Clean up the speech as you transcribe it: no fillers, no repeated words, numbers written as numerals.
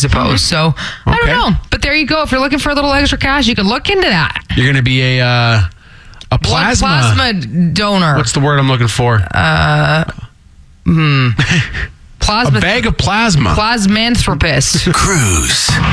suppose. So, I don't know. But there you go. If you're looking for a little extra cash, you can look into that. You're going to be a plasma donor. What's the word I'm looking for? Plasma. A bag of plasma. Plasmanthropist. Cruise.